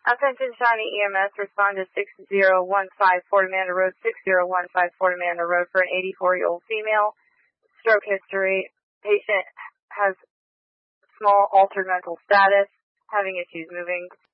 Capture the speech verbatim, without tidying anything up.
Attention Shawnee E M S, respond to six zero one five Fort Amanda Road, six zero one five Fort Amanda Road for an eighty-four-year-old female. Stroke history. Patient has small altered mental status, having issues moving.